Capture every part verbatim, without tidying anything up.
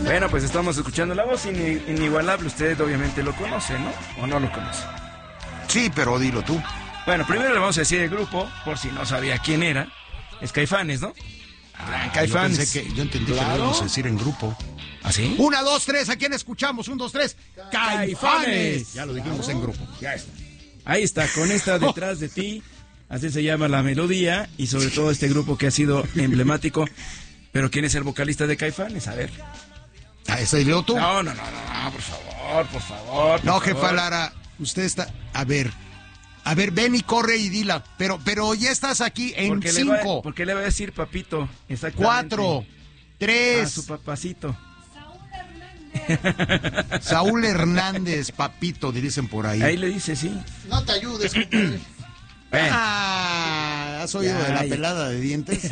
Bueno, pues estamos escuchando la voz in- inigualable. Usted obviamente lo conoce, ¿no? ¿O no lo conoce? Sí, pero dilo tú. Bueno, primero le vamos a decir el grupo, por si no sabía quién era. Es Caifanes, ¿no? Ah, Caifanes. Yo, pensé que, yo entendí Claro. que lo íbamos a decir en grupo. ¿Ah, sí? Una, dos, tres, ¿a quién escuchamos? Un, dos, tres. ¡Caifanes! Caifanes. Ya lo dijimos en grupo. Ya está. Ahí está, con esta detrás de ti. Así se llama la melodía. Y sobre todo este grupo que ha sido emblemático. Pero ¿quién es el vocalista de Caifanes? A ver. Ah, ¿ese dilo tú? No, no, no, no, no, por favor, por favor. Por No, favor. jefa Lara, usted está... A ver, a ver, ven y corre y dila. Pero, pero ya estás aquí en Porque le va- cinco, ¿Por qué le va a decir papito? Exactamente. cuatro, A tres. su papacito. Saúl Hernández, papito, dicen por ahí. Ahí le dice, sí. No te ayudes, compadre. Bueno, Ah, ¿has oído Ya, de la ya. pelada de dientes?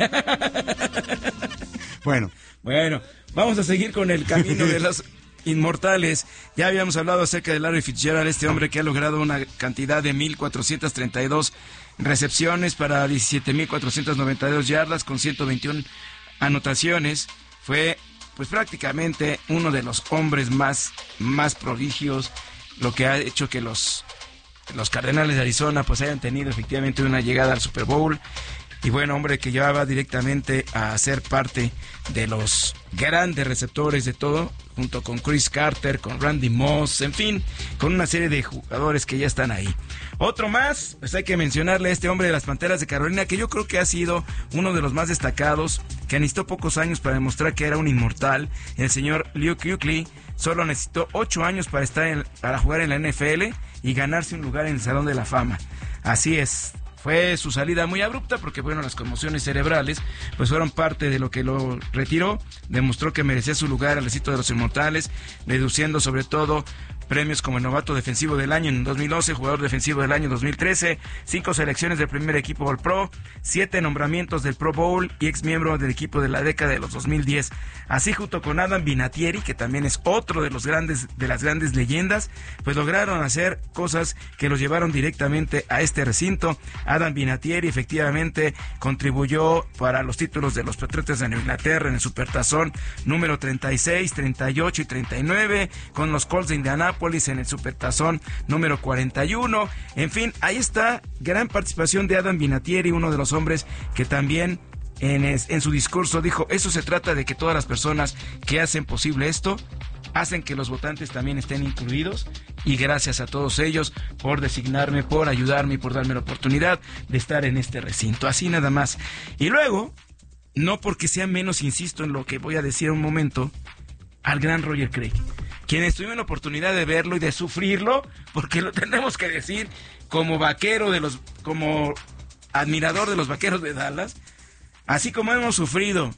Bueno, bueno, vamos a seguir con el camino de los inmortales. Ya habíamos hablado acerca de Larry Fitzgerald, este hombre que ha logrado una cantidad de mil cuatrocientas treinta y dos recepciones para diecisiete mil cuatrocientas noventa y dos yardas con ciento veintiuna anotaciones. Fue pues prácticamente uno de los hombres más, más prodigios, lo que ha hecho que los, los Cardenales de Arizona pues hayan tenido efectivamente una llegada al Super Bowl. Y bueno, hombre que llevaba directamente a ser parte de los grandes receptores de todo, junto con Chris Carter, con Randy Moss, en fin, con una serie de jugadores que ya están ahí. Otro más, pues hay que mencionarle a este hombre de las Panteras de Carolina, que yo creo que ha sido uno de los más destacados, que necesitó pocos años para demostrar que era un inmortal. El señor Luke Kuechly solo necesitó ocho años para estar en- para jugar en la N F L y ganarse un lugar en el Salón de la Fama. Así es. Fue su salida muy abrupta porque, bueno, las conmociones cerebrales pues fueron parte de lo que lo retiró. Demostró que merecía su lugar al recinto de los inmortales, deduciendo sobre todo premios como el novato defensivo del año en dos mil once, jugador defensivo del año dos mil trece, cinco selecciones del primer equipo All Pro, siete nombramientos del Pro Bowl y ex miembro del equipo de la década de los dos mil diez. Así, junto con Adam Vinatieri, que también es otro de los grandes de las grandes leyendas, pues lograron hacer cosas que los llevaron directamente a este recinto. Adam Vinatieri efectivamente contribuyó para los títulos de los Patriotas de Nueva Inglaterra en el Supertazón número treinta y seis, treinta y ocho y treinta y nueve, con los Colts de Indianápolis en el Supertazón número cuarenta y uno. En fin, ahí está, gran participación de Adam Vinatieri, uno de los hombres que también en, es, en su discurso dijo, eso se trata de que todas las personas que hacen posible esto, hacen que los votantes también estén incluidos, y gracias a todos ellos por designarme, por ayudarme y por darme la oportunidad de estar en este recinto, así nada más. Y luego, no porque sea menos, insisto en lo que voy a decir un momento, al gran Roger Craig, quienes tuvieron la oportunidad de verlo y de sufrirlo, porque lo tenemos que decir, como vaquero de los, como admirador de los Vaqueros de Dallas, así como hemos sufrido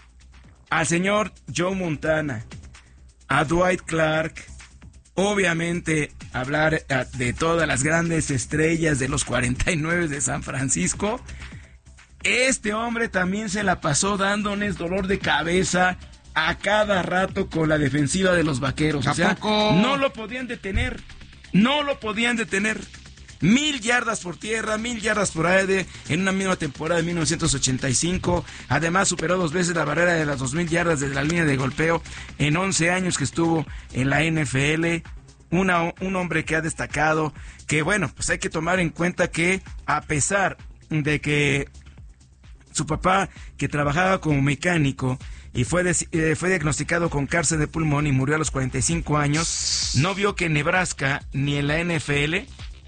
al señor Joe Montana, a Dwight Clark, obviamente hablar de todas las grandes estrellas de los cuarenta y nueve de San Francisco, este hombre también se la pasó dándoles dolor de cabeza a cada rato con la defensiva de los Vaqueros. O sea, no lo podían detener, no lo podían detener. Mil yardas por tierra, mil yardas por aire en una misma temporada de mil novecientos ochenta y cinco. Además superó dos veces la barrera de las dos mil yardas desde la línea de golpeo en once años que estuvo en la N F L. Una, un hombre que ha destacado, que bueno, pues hay que tomar en cuenta que a pesar de que su papá, que trabajaba como mecánico y fue, de, eh, fue diagnosticado con cáncer de pulmón y murió a los cuarenta y cinco años, no vio que en Nebraska ni en la N F L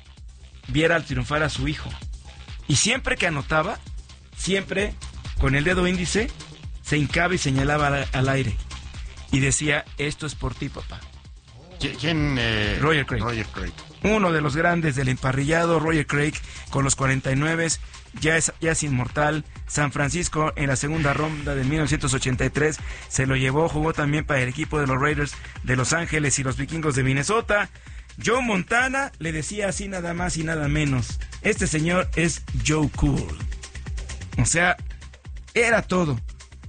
viera al triunfar a su hijo. Y siempre que anotaba, siempre con el dedo índice se hincaba y señalaba al, al aire y decía, esto es por ti, papá. ¿Quién? Eh, Roger Craig. Roger Craig. Uno de los grandes del emparrillado, Roger Craig, con los cuarenta y nueve, ya es, ya es inmortal. San Francisco en la segunda ronda de mil novecientos ochenta y tres se lo llevó, jugó también para el equipo de los Raiders de Los Ángeles y los Vikingos de Minnesota. Joe Montana le decía así nada más y nada menos, este señor es Joe Cool. O sea, era todo.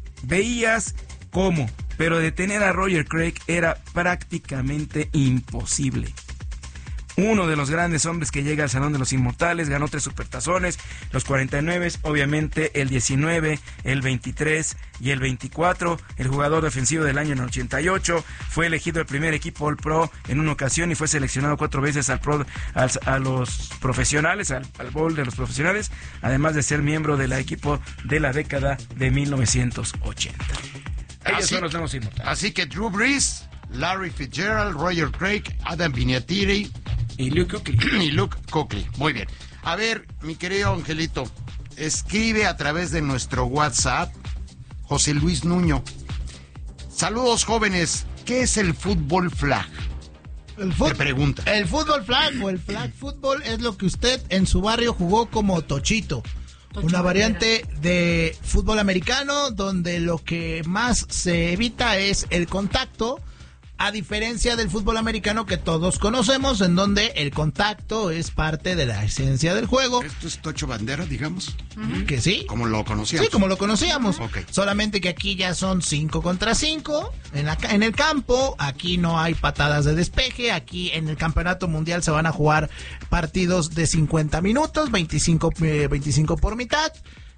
Veías cómo, pero detener a Roger Craig era prácticamente imposible. uno de los grandes hombres que llega al Salón de los Inmortales, ganó tres supertazones, los cuarenta y nueve, obviamente el diecinueve, el veintitrés y el veinticuatro, el jugador defensivo del año en el ochenta y ocho, fue elegido el primer equipo All Pro en una ocasión y fue seleccionado cuatro veces al pro, al, a los profesionales, al, al bowl de los profesionales, además de ser miembro del equipo de la década de mil novecientos ochenta. Ellos Así, son los nuevos inmortales. así que Drew Brees, Larry Fitzgerald, Roger Craig, Adam Vinatieri Y Luke Kuechly. y Luke Kuechly. Muy bien. A ver, mi querido Angelito, escribe a través de nuestro WhatsApp José Luis Nuño. Saludos, jóvenes. ¿Qué es el fútbol flag? El, Te pregunta. el fútbol flag o el flag fútbol es lo que usted en su barrio jugó como tochito. Tocho Una bandera. variante de fútbol americano donde lo que más se evita es el contacto, a diferencia del fútbol americano que todos conocemos, en donde el contacto es parte de la esencia del juego. Esto es Tocho Bandera, digamos, Que sí. como lo conocíamos. Sí, como lo conocíamos. Ok. Solamente que aquí ya son cinco contra cinco en, la, en el campo. Aquí no hay patadas de despeje. Aquí en el campeonato mundial se van a jugar partidos de cincuenta minutos, veinticinco, eh, veinticinco por mitad.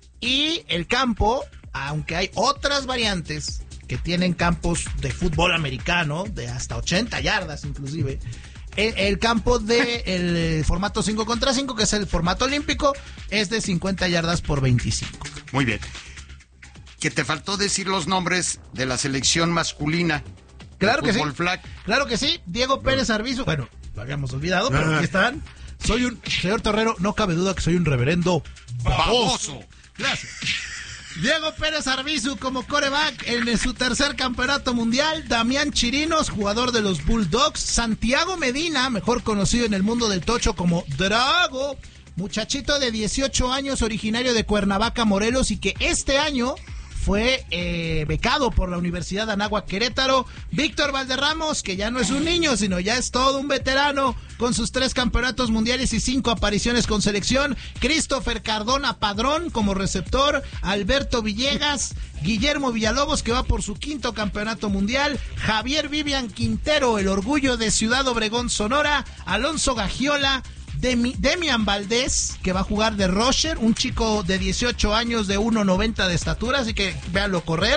Y el campo, aunque hay otras variantes que tienen campos de fútbol americano, de hasta ochenta yardas inclusive, el, el campo de el eh, formato cinco contra cinco, que es el formato olímpico, es de cincuenta yardas por veinticinco. Muy bien. Que te faltó decir los nombres de la selección masculina. Claro de que sí. fútbol flag. Claro que sí. Diego Pérez Arbizu. Bueno, lo habíamos olvidado, pero aquí están. Soy un, señor Torrero, no cabe duda que soy un reverendo Baboso. Gracias. Diego Pérez Arbizu como coreback en su tercer campeonato mundial. Damián Chirinos, jugador de los Bulldogs. Santiago Medina, mejor conocido en el mundo del tocho como Drago, muchachito de dieciocho años, originario de Cuernavaca, Morelos, y que este año fue eh, becado por la Universidad de Anáhuac Querétaro. Víctor Valderramos, que ya no es un niño, sino ya es todo un veterano, con sus tres campeonatos mundiales y cinco apariciones con selección. Christopher Cardona Padrón como receptor. Alberto Villegas. Guillermo Villalobos, que va por su quinto campeonato mundial. Javier Vivian Quintero, el orgullo de Ciudad Obregón, Sonora. Alonso Gagiola. Demi, Demian Valdés, que va a jugar de rusher, un chico de dieciocho años de uno noventa de estatura, así que véanlo correr.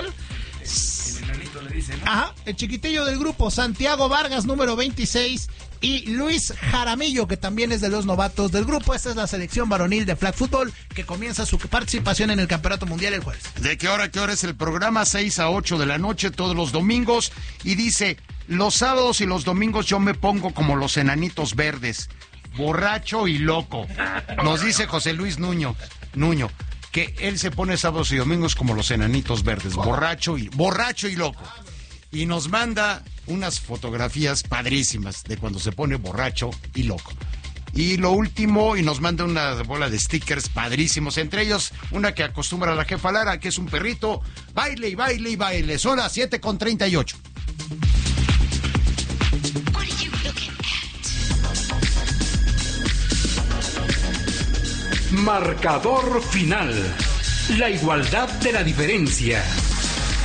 El enanito le dice, ¿no? Ajá, el chiquitillo del grupo, Santiago Vargas, número veintiséis, y Luis Jaramillo, que también es de los novatos del grupo. Esta es la selección varonil de flag football, que comienza su participación en el Campeonato Mundial el jueves. ¿De qué hora a qué hora es el programa? seis a ocho de la noche todos los domingos. Y dice, los sábados y los domingos yo me pongo como los enanitos verdes, borracho y loco. Nos dice José Luis Nuño, Nuño, que él se pone sábados y domingos como los enanitos verdes, borracho y borracho y loco. Y nos manda unas fotografías padrísimas de cuando se pone borracho y loco. Y lo último, y nos manda una bola de stickers padrísimos, entre ellos una que acostumbra a la jefa Lara, que es un perrito. Baile y baile y baile. Son las siete con treinta y ocho. Marcador final. La igualdad de la diferencia.